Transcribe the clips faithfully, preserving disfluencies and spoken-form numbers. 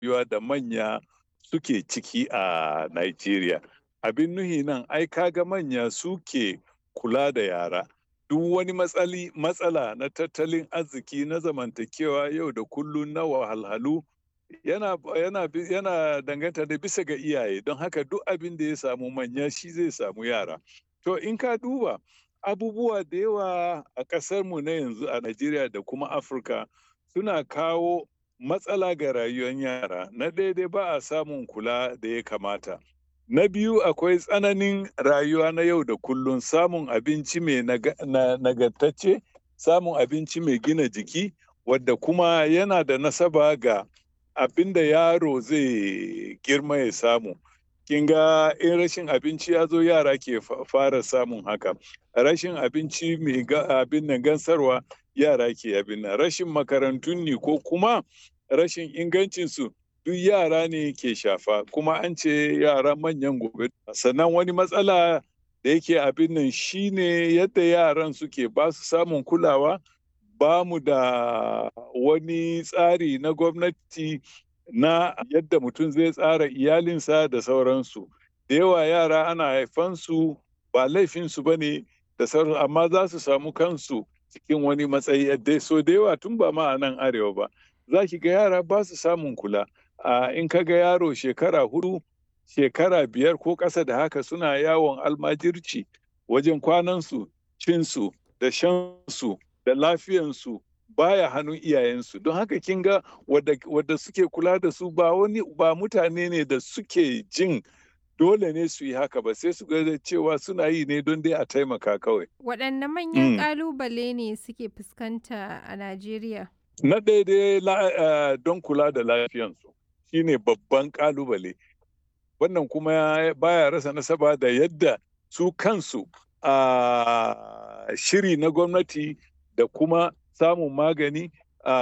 rayuwa da manya suke ciki a Najeriya. Abin nuhi nan ai kaga manya suke kula da yara. Duk wani matsali matsala na tattalin arziki na zamantakewa yau da kullum na wahalhalu yana yana yana danganta da bisa ga iyaye, don haka duk abin da ya samu manya shi zai samu yara. To in ka duba abubuwa da yawa a ƙasarmu na yanzu a Najeriya da kuma Afirka suna kawo matsala ga rayuwar yara. Na daidai ba a samun kula da ya kamata. Na biyu akwai tsananin rayuwa na yau da kullum, samun abinci mai nagartacce, samun abinci mai gina jiki, wadda kuma yana da nasaba ga abin da yaro zai girma ya samu. Kin ga in rashin abinci ya zo yara ke fara samun haka. Rashin abinci mai abin nan gansarwa yara ke abin nan. Rashin makarantun ne ko kuma rashin ingancinsu duk yara ne ke shafa, kuma an ce yara manyan gobe. Sannan wani matsala da yake abin nan shine yadda yaran suke ba su samun kulawa. Ba mu da wani tsari na gwamnati na yadda mutum zai tsara iyalinsa da sauransu. Da yawa yara ana haifansu ba laifinsu ba ne da sauransu, amma za su samu kansu cikin wani matsayi. Dai so da yawa tun ba ma a nan arewa ba, za ki ga yara ba su samun kula. Uh, in ka ga yaro shekara hudu, shekara biyar ko ƙasa da haka suna yawon almajirci wajen kwanansu, cinsu da shansu da lafiyansu baya hannun iyayensu. Don haka kin ga wadda, wadda suke kula da su ba wani ba mutane ne da suke jin dole ne su yi haka ba, sai su ga cewa suna yi ne don dai a taimaka kawai. Waɗanne manyan ƙalubale ne suke fuskanta a Najeriya? Na daidai uh, don kula da lafiyansu shine babban ƙalubale. Wannan kuma baya rasa nasaba da yadda su kansu a uh, shiri na gwamnati da kuma samun magani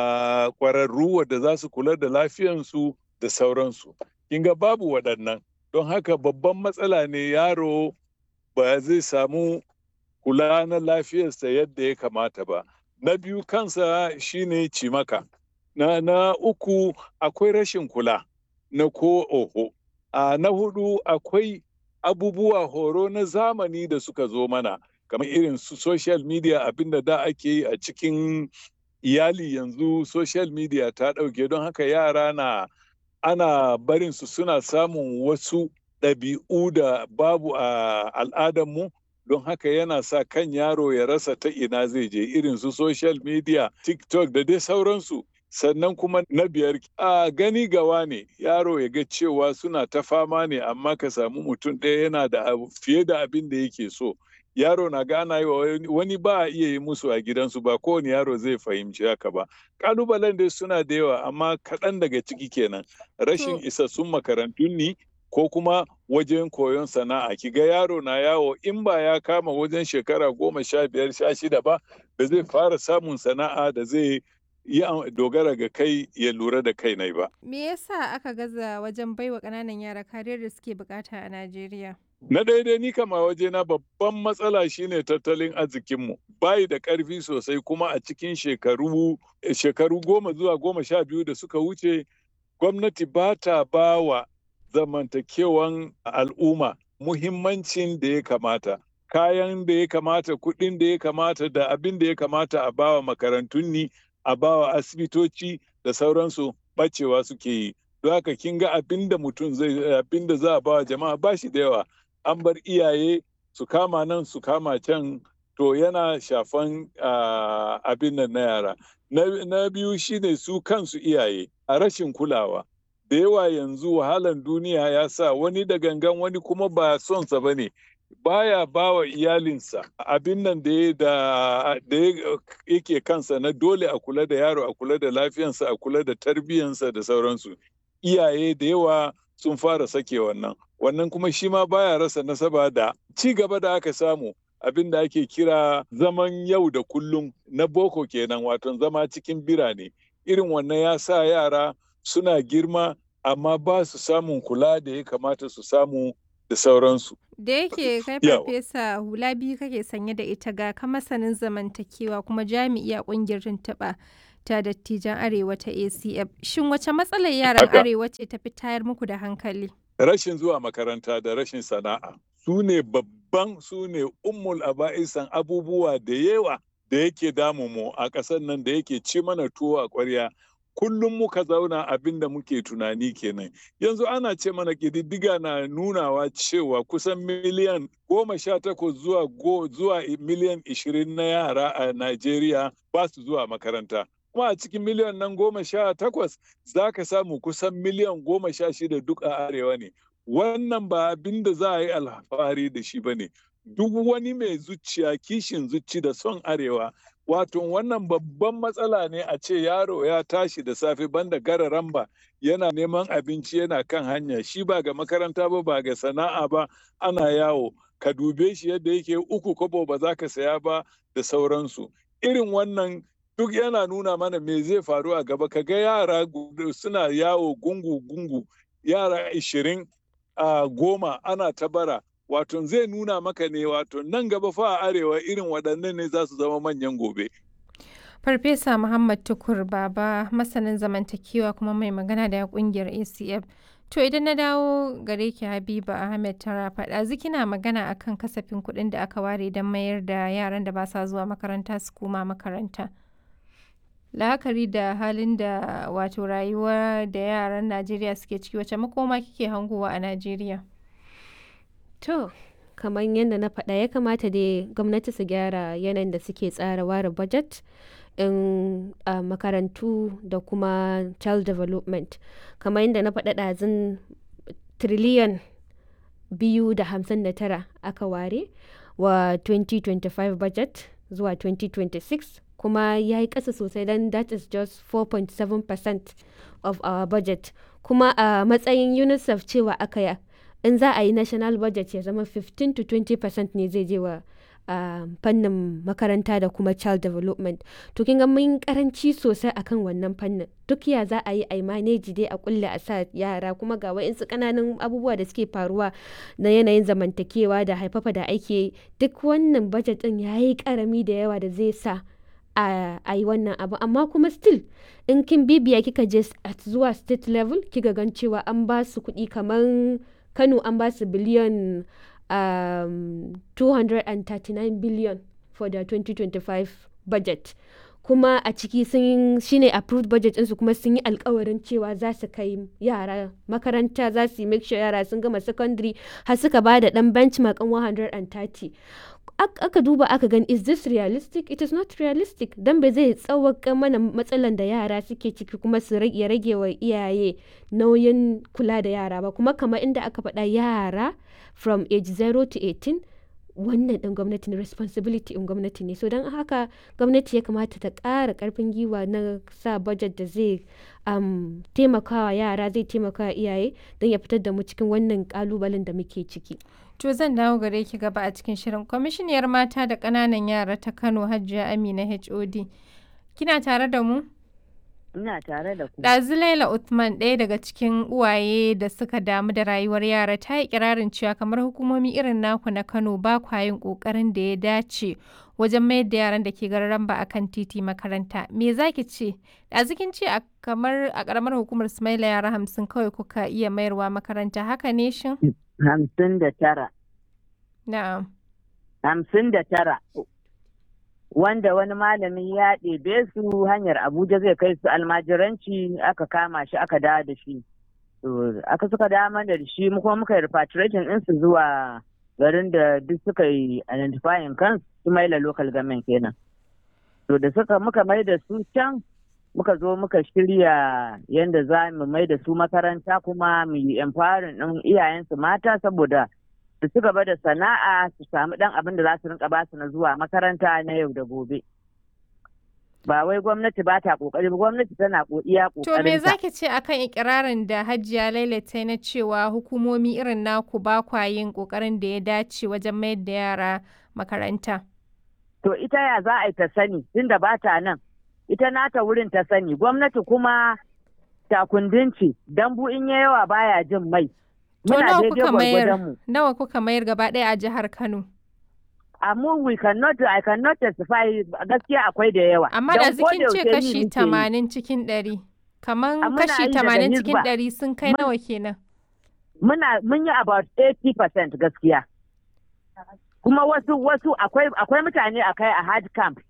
a uh, ƙwararru wadda za su kula da lafiyansu da sauransu. Kin ga babu waɗannan. Don haka babban matsala ne yaro ba zai samu kula na lafiyarsa yadda ya kamata ba. Na biyu kansa shine cimaka. Na, na uku akwai rashin kula na ko oho. A na hudu akwai abubuwa horo na zamani da suka zo mana, kamar irin su social media, abinda da ake yi a cikin iyali yanzu social media ta ɗauke, don haka yara na ana barin su suna samun wasu ɗabi'u da babu a al'adarmu. Don haka yana sa kan yaro ya rasa ta ina zai je, irin su social media, TikTok da dai sauransu. Sannan kuma na biyar a gani gawa ne, yaro ya ga cewa suna ta fama ne, amma ka samu mutum ɗaya yana da fiye da abin da yake so. Yaro na gana yi wa wani ba a iya yi musu a gidansu, ba kowane yaro zai fahimci haka ba. Ƙalubalen dai suna da yawa, amma kaɗan daga ciki kenan. Rashin isassun makarantun ne, ko kuma wajen koyon sana'a. Ki ga yaro na yawo in ba ya kama wajen shekara goma sha biyar sha shida ba, da zai fara samun sana'a da zai yi dogara ga kai ya lura da kai nai ba. Me yasa aka gaza wajen baiwa ƙananan yara kariyar da suke bukata a Najeriya? Na daidai ni kama waje na babban matsala shine tattalin arzikinmu. Bayi da ƙarfi sosai, kuma a cikin shekaru shekaru goma zuwa goma sha biyu da suka wuce, gwamnati ba ta ba wa zamantakewan al'umma muhimmancin da ya kamata. Kayan da ya kamata, kuɗin da ya kamata, da abin da ya kamata a bawa makarantun ni, a bawa asibitoci da sauransu ɓacewa suke yi. Don haka kin ga abin da mutum zai, abin da za a bawa jama'a ba shi da yawa. An bar iyaye su kama nan su kama can, to yana shafan uh, abin nan na yara. Na, na biyu shine su kansu iyaye a rashin kulawa. Da yawa yanzu wahalan duniya ya sa wani da gangan, wani kuma ba sonsa ba ne, baya ba wa iyalinsa abin nan da da yake kansa na dole a kula da yaro, a kula da lafiyansa, a kula da tarbiyyansa da sauransu. Iyaye da yawa sun fara sake wannan. Wannan kuma shi ma baya rasa nasaba da ci gaba da aka samu, abin da ake kira zaman yau da kullum na boko kenan, wato zama cikin birane. Irin wannan ya sa yara suna girma amma ba su samun kula da ya kamata su samu da sauransu. Da yake kai farfesa hula biyu kake sanye da ita, ga ka masanin zamantakewa kuma jami'i a ƙungiyar tuntuɓa. ta dattijan Arewa ta A C F. Shin wace matsalar yaran Haka. Arewa ce ta fi tayar muku da hankali? Rashin zuwa makaranta da rashin sana'a su ne babban su ne ummul aba'isan abubuwa da yawa da yake damu mu a ƙasar nan da yake ci mana tuwo a ƙwarya. Kullum muka zauna abin da muke tunani kenan. Yanzu ana ce mana ƙididdiga na nunawa cewa kusan miliyan goma sha takwas zuwa go zuwa miliyan ishirin na yara a Najeriya ba su zuwa makaranta. Kuma a cikin miliyan nan goma sha takwas za ka samu kusan miliyan goma sha shida duk a arewa ne. Wannan ba abin da za a yi alfahari da shi ba ne. Duk wani mai zuciya kishin zuci da son arewa wato wannan babban matsala ne a ce yaro ya tashi da safe banda gararan ba yana neman abinci yana kan hanya shi ba ga makaranta ba ba ga sana'a ba ana yawo ka dube shi yadda yake uku kobo ba za ka saya ba da sauransu irin wannan duk yana nuna mana me zai faru a gaba ka ga yara suna yawo gungu-gungu yara ishirin a goma ana ta bara wato zai nuna maka ne wato nan gaba fa a arewa irin waɗannan ne za su zama manyan gobe. Farfesa Muhammad Tukur Baba masanin zamantakewa kuma mai magana da kungiyar A C F. To idan na dawo gare ki Habiba Ahmed Tarafa ɗazu kina magana akan kasafin kuɗin da aka ware don mayar da yaran da ba sa zuwa makaranta su koma makaranta. La'akari da halin da wato rayuwa da yaran Najeriya suke ciki wace makoma kike hangowa a Najeriya? To, kamar yadda na faɗa ya kamata dai gwamnati su gyara yanayin da suke tsara ware budget in uh, makarantu da kuma child development. Kamar yadda na faɗa ɗazun triliyan biyu da hamsin da tara aka ware wa twenty twenty-five budget zuwa twenty twenty-six kuma ya yi ƙasa sosai don that is just four point seven percent of our budget. Kuma a uh, matsayin UNICEF cewa aka ya in za a yi national budget ya zama fifteen to twenty percent ne zai je wa uh, fannin makaranta da kuma child development to kin ga mun karanci sosai akan wannan fannin duk ya za a yi a manage dai a kulle a sa yara kuma ga wa'insu kananan abubuwa da suke faruwa na yanayin zamantakewa da haifafa da ake duk wannan budget din ya yi karami da yawa da zai sa a yi wannan abu amma kuma still in kin bibiya kika je at zuwa state level kika gan cewa an ba su kuɗi kamar Kano an ba su biliyan um, two hundred thirty-nine billion for the twenty twenty-five budget kuma a ciki sun shine approved budget ɗinsu kuma sun yi alkawarin cewa za su kai yara makaranta za su yi make sure yara sun gama secondary har suka ba da ɗan benchmark one hundred thirty aka duba aka gani is this realistic it is not realistic dan bai zai tsawaka mana matsalan da yara suke ciki kuma su rage rage wa iyaye nauyin kula da yara ba kuma kamar inda aka faɗa yara from age zero to eighteen wannan ɗin gwamnati ne responsibility in gwamnati ne so don haka gwamnati ya kamata ta ƙara ƙarfin giwa na sa budget da zai um, taimakawa yara zai taimakawa iyaye don ya fitar da mu cikin wannan ƙalubalen da muke ciki. To zan dawo gare ki gaba a cikin shirin kwamishiniyar mata da ƙananan yara ta Kano Hajiya Amina H O D kina tare da mu? Ina tare da ku. Ɗazu Laila Uthman ɗaya daga cikin uwaye da suka damu da rayuwar yara ta yi kirarin cewa kamar hukumomi irin naku na Kano ba kwa yin ƙoƙarin da ya dace wajen mayar da yaran da ke gararan ba akan titi makaranta. Me za ki ce? Ɗazu kin ce a kamar a ƙaramar hukumar Sumaila yara hamsin kawai kuka iya mayarwa makaranta haka ne shin? Hamsin da tara. Na'am. Hamsin da tara. Wanda wani malami ya ɗebe su hanyar Abuja zai kai su almajiranci aka kama shi aka dawo da shi. Aka suka dawo da shi kuma muka yi repatriation ɗinsu zuwa garin da duk suka yi identifying kansu Sumaila local government kenan. To da suka muka mai da su can muka zo muka shirya yadda za mu mai da su makaranta kuma mu yi empowering ɗin iyayensu mata saboda su ci gaba da sana'a su samu ɗan abin da za su rinka ba su na zuwa makaranta na yau da gobe. Ba wai gwamnati ba ta kokari ba gwamnati tana iya kokarin. To me zaki ce akan ikirarin da Hajiya Laila ta na cewa hukumomi irin naku ba kwa yin kokarin da ya dace wajen mayar da yara makaranta? To ita ya za a yi ta sani tunda ba ta nan. Ita nata wurin ta sani gwamnati kuma takundinci dambu in ya yawa baya jin mai. To nawa kuka mayar nawa kuka mayar gaba ɗaya a jihar Kano? amma we cannot I cannot testify gaskiya akwai da yawa. Amma da zikin ce kashi tamanin cikin ɗari. Kaman kashi tamanin cikin ɗari sun kai nawa kenan? Muna mun yi about eighty percent gaskiya. Kuma wasu wasu akwai akwai mutane akai a hard camp.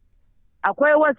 Akwai wasu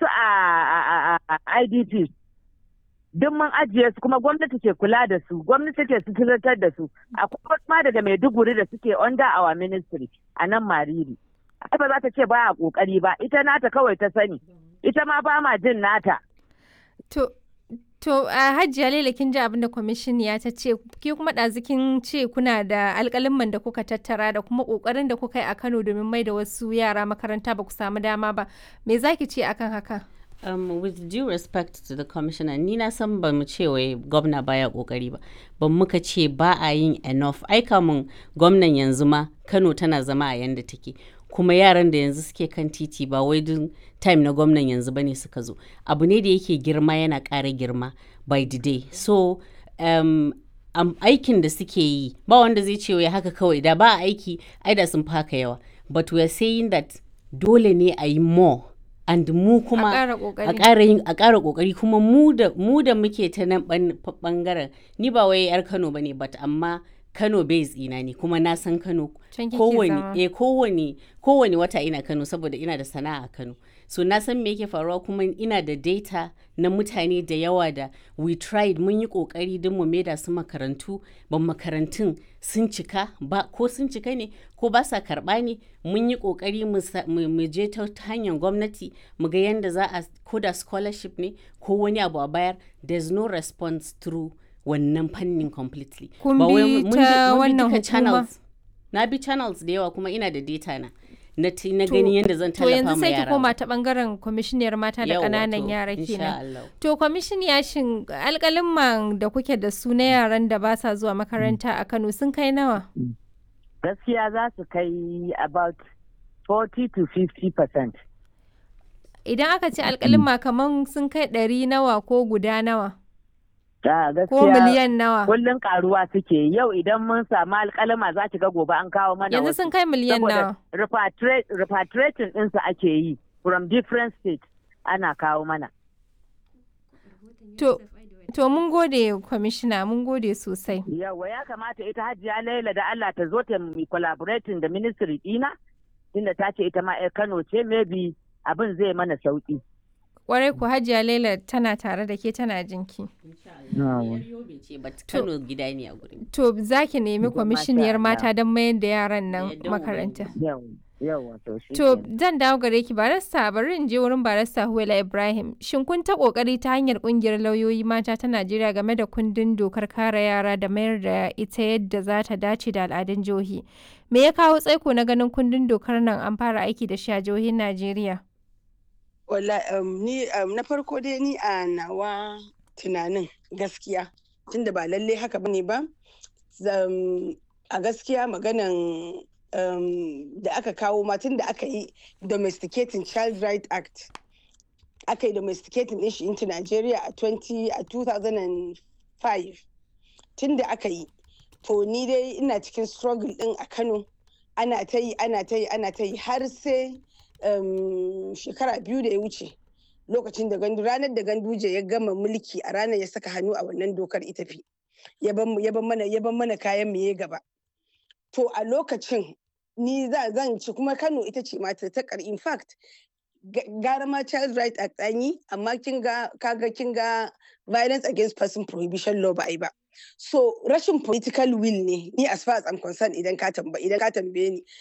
a I D P. Duk mun ajiye su kuma gwamnati ke kula da su, gwamnati ke suturantar da su. Akwai ma daga Maiduguri da suke under our ministry a nan Mariri. Ai ba za ta ce ba a kokari ba, ita nata kawai ta sani. Ita ma ba ma jin nata. To To a Hajiya Laila kin ji abin da kwamishiniya ta ce, ke kuma ɗazikin ce kuna da alƙalimman da kuka tattara da kuma ƙoƙarin da kuka yi a Kano domin mai da wasu yara makaranta ba ku samu dama ba. Me za ki ce akan haka? Um, with due respect to the commissioner, ni na san ba mu ce wai gwamna baya kokari ba, ban muka ce ba a yin enough. Ai kamun gwamnan yanzu ma Kano tana zama a yanda take. Kuma yaran da yanzu suke kan titi ba wai duk time na gwamnan yanzu bane suka zo. Abu ne da yake girma yana ƙara girma by the day. So um, um, aikin da suke yi ba wanda zai ce wai haka kawai da ba aiki ai da sun fi haka yawa. But we are saying that dole ne a yi more. And mu kuma a ƙara yin a ƙara ƙoƙari kuma mu da mu da muke ta nan ɓangaren ni ba wai yar Kano bane but amma Kano base ina ne kuma na san Kano kowane eh kowane kowane wata ina Kano saboda ina da sana'a a Kano. So na san me yake faruwa kuma ina da data na mutane da yawa da we tried mun yi kokari don mu maida su makarantu ban makarantun sun cika ba ko sun cika ne ko ba sa karba ne mun yi kokari mu je ta hanyar gwamnati mu ga yanda za a koda scholarship ne ko wani abu a bayar. There's no response through wannan fannin completely. Kun bi ta wannan hukuma? Na bi channels da yawa kuma ina da data na. Na na gani yadda zan tallafa ma yara. To yanzu sai ki koma ta bangaren kwamishiniyar mata da ƙananan yara kenan. To kwamishiniya shin alƙalin da kuke da su na yaran da ba sa zuwa makaranta a Kano sun kai nawa? Gaskiya za su kai about forty to fifty percent. Idan aka ce alƙalin kaman sun kai ɗari nawa ko guda nawa? Ko miliyan nawa? Kullum karuwa suke yau idan mun samu alƙalama za ki ga gobe an kawo mana yanzu sun kai miliyan nawa? Repatriating ɗinsu ake yi from different states ana kawo mana. To, to mun gode kwamishina mun gode sosai. Yawa ya kamata ita Hajiya Laila da Allah ta zo ta mi collaborating da ministry ɗina tunda ta ce ita ma 'yar Kano ce maybe abin zai mana sauki. Kwarai ku Hajiya Laila tana tare da ke tana jinki. To za ki nemi kwamishiniyar mata don mayar da yaran nan makaranta. To zan dawo gare ki barista bari in je wurin barista Huwaila Ibrahim. Shin kun ta kokari ta hanyar kungiyar lauyoyi mata ta Najeriya game da kundin dokar kare yara da mayar da ita yadda za ta dace da al'adun jihohi? Me ya kawo tsaiko na ganin kundin dokar nan an fara aiki da shi a jihohin Najeriya? Wala um, ni um, na farko dai ni a nawa tunanin gaskiya tunda ba lalle haka bane ba um, a gaskiya maganan um, da aka kawo ma tunda aka yi domesticating child right act aka yi domesticating din shi into Nigeria a twenty a two thousand five tunda aka yi to ni dai ina cikin struggle din a Kano ana ta yi ana ta yi ana ta yi har sai Um, shekara biyu da ya wuce lokacin da gandu ranar da ganduje ya gama mulki a ranar ya saka hannu a wannan dokar ita fi ya ban mana ya ban mana kayan mu ya gaba to a lokacin ni za zan ci kuma Kano ita ce mata ta kar in fact gara ma child right act an yi amma kin ga kaga kin ga violence against person prohibition law ba ai ba so rashin political will ne ni as far as I'm concerned idan ka tambaye idan ka tambaye ni